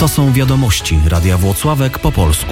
To są wiadomości Radia Włocławek po polsku.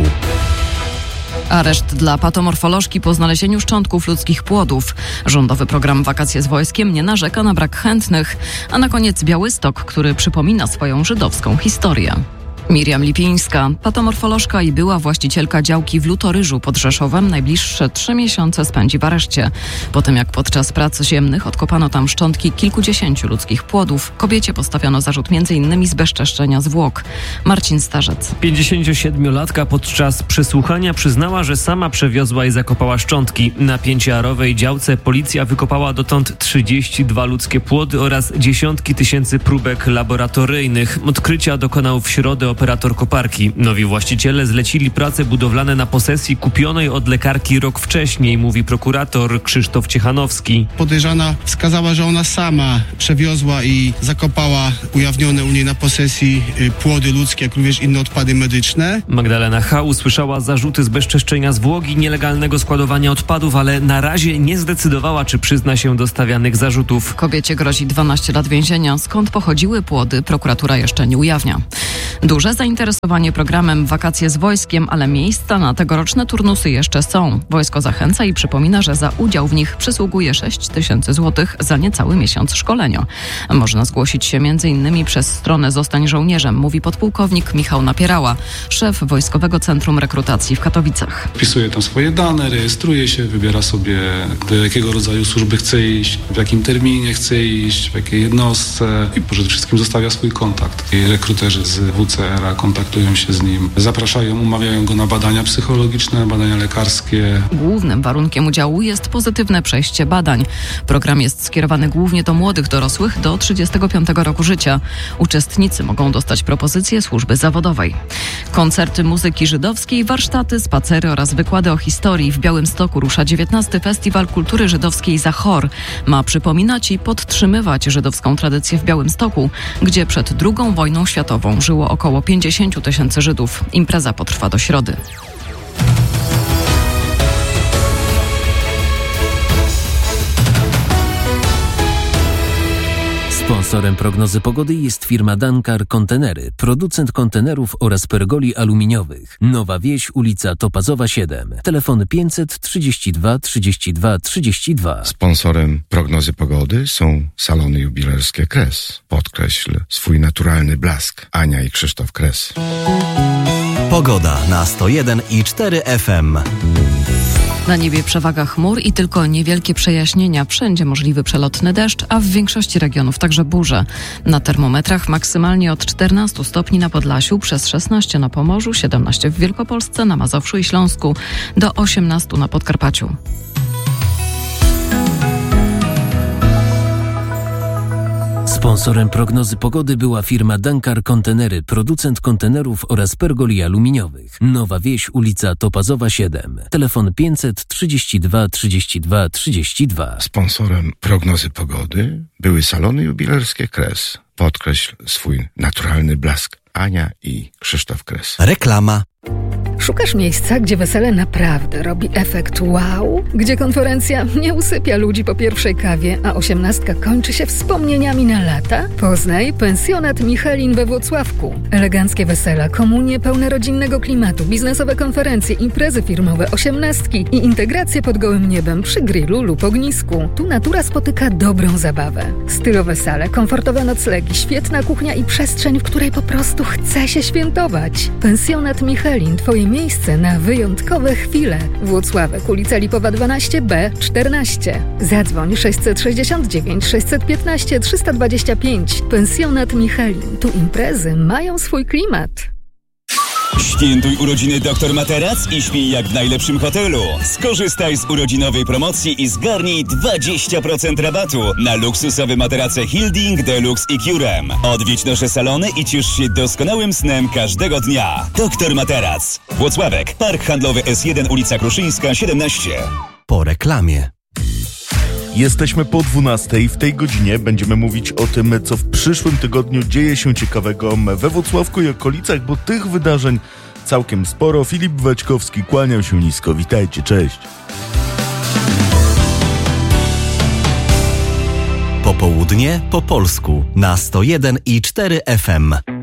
Areszt dla patomorfolożki po znalezieniu szczątków ludzkich płodów. Rządowy program Wakacje z wojskiem nie narzeka na brak chętnych. A na koniec Białystok, który przypomina swoją żydowską historię. Miriam Lipińska, patomorfolożka i była właścicielka działki w Lutoryżu pod Rzeszowem, najbliższe 3 miesiące spędzi w areszcie. Po tym jak podczas prac ziemnych odkopano tam szczątki kilkudziesięciu ludzkich płodów, kobiecie postawiono zarzut m.in. zbezczeszczenia zwłok. Marcin Starzec. 57-latka podczas przesłuchania przyznała, że sama przewiozła i zakopała szczątki. Na pięciarowej działce policja wykopała dotąd 32 ludzkie płody oraz dziesiątki tysięcy próbek laboratoryjnych. Odkrycia dokonał w środę operator koparki. Nowi właściciele zlecili prace budowlane na posesji kupionej od lekarki rok wcześniej, mówi prokurator Krzysztof Ciechanowski. Podejrzana wskazała, że ona sama przewiozła i zakopała ujawnione u niej na posesji płody ludzkie, jak również inne odpady medyczne. Magdalena H. usłyszała zarzuty zbezczeszczenia zwłok i nielegalnego składowania odpadów, ale na razie nie zdecydowała, czy przyzna się do stawianych zarzutów. Kobiecie grozi 12 lat więzienia. Skąd pochodziły płody, prokuratura jeszcze nie ujawnia. Duże zainteresowanie programem Wakacje z wojskiem, ale miejsca na tegoroczne turnusy jeszcze są. Wojsko zachęca i przypomina, że za udział w nich przysługuje 6 000 złotych za niecały miesiąc szkolenia. Można zgłosić się m.in. przez stronę Zostań Żołnierzem, mówi podpułkownik Michał Napierała, szef Wojskowego Centrum Rekrutacji w Katowicach. Wpisuje tam swoje dane, rejestruje się, wybiera sobie, do jakiego rodzaju służby chce iść, w jakim terminie chce iść, w jakiej jednostce i przede wszystkim zostawia swój kontakt. I rekruterzy z WCR-a kontaktują się z nim, zapraszają, umawiają go na badania psychologiczne, badania lekarskie. Głównym warunkiem udziału jest pozytywne przejście badań. Program jest skierowany głównie do młodych dorosłych do 35 roku życia. Uczestnicy mogą dostać propozycję służby zawodowej. Koncerty muzyki żydowskiej, warsztaty, spacery oraz wykłady o historii. W Białymstoku rusza 19. Festiwal Kultury Żydowskiej Zachor. Ma przypominać i podtrzymywać żydowską tradycję w Białymstoku, gdzie przed II wojną światową żyło około 50 000 Żydów. Impreza potrwa do środy. Sponsorem prognozy pogody jest firma Dankar Kontenery, producent kontenerów oraz pergoli aluminiowych. Nowa Wieś, ulica Topazowa 7. Telefon 532 32 32. Sponsorem prognozy pogody są salony jubilerskie Kres. Podkreśl swój naturalny blask. Ania i Krzysztof Kres. Pogoda na 101,4 FM. Na niebie przewaga chmur i tylko niewielkie przejaśnienia. Wszędzie możliwy przelotny deszcz, a w większości regionów także burze. Na termometrach maksymalnie od 14 stopni na Podlasiu, przez 16 na Pomorzu, 17 w Wielkopolsce, na Mazowszu i Śląsku, do 18 na Podkarpaciu. Sponsorem prognozy pogody była firma Dankar Kontenery, producent kontenerów oraz pergoli aluminiowych. Nowa Wieś, ulica Topazowa 7. Telefon 532 32 32. Sponsorem prognozy pogody były salony jubilerskie Kres. Podkreśl swój naturalny blask. Ania i Krzysztof Kres. Reklama. Szukasz miejsca, gdzie wesele naprawdę robi efekt wow? Gdzie konferencja nie usypia ludzi po pierwszej kawie, a 18 kończy się wspomnieniami na lata? Poznaj Pensjonat Michelin we Włocławku. Eleganckie wesela, komunie pełne rodzinnego klimatu, biznesowe konferencje, imprezy firmowe, 18 i integracje pod gołym niebem przy grillu lub ognisku. Tu natura spotyka dobrą zabawę. Stylowe sale, komfortowe noclegi, świetna kuchnia i przestrzeń, w której po prostu chce się świętować. Pensjonat Michelin, twoje miejsce na wyjątkowe chwile. Włocławek, ulica Lipowa 12B 14. Zadzwoń 669 615 325. Pensjonat Michelin. Tu imprezy mają swój klimat. Świętuj urodziny Dr Materac i śpij jak w najlepszym hotelu. Skorzystaj z urodzinowej promocji i zgarnij 20% rabatu na luksusowe materace Hilding, Deluxe i Curem. Odwiedź nasze salony i ciesz się doskonałym snem każdego dnia. Dr Materac. Włocławek, Park Handlowy S1, ulica Kruszyńska 17. Po reklamie. Jesteśmy po 12:00. W tej godzinie będziemy mówić o tym, co w przyszłym tygodniu dzieje się ciekawego we Włocławku i okolicach, bo tych wydarzeń całkiem sporo. Filip Waćkowski, kłaniam się nisko. Witajcie, cześć. Popołudnie po polsku na 101,4 FM.